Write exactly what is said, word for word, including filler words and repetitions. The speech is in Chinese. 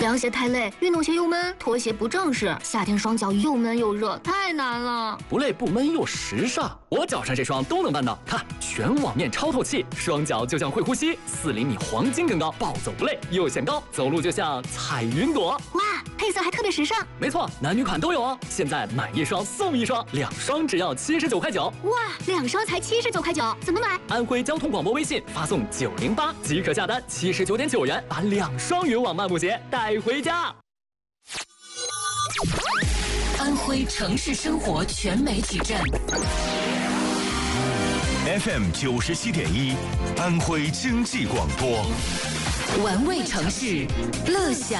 凉鞋太累，运动鞋又闷，拖鞋不正式，夏天双脚又闷又热，太难了。 不累不闷又时尚，我脚上这双都能办到。看，全网面超透气，双脚就像会呼吸，四厘米黄金更高，暴走不累，又显高，走路就像踩云朵。 哇，配色还特别时尚。 没错，男女款都有哦。现在买一双送一双，两双只要七十九块九。 哇，两双才七十九块九，怎么买？ 安徽交通广播微信发送九零八即可下单，七十九点九元把两双云网漫步鞋带回家。 安徽城市生活全媒体站 F M 九十七点一，安徽经济广播， 玩味城市，乐享。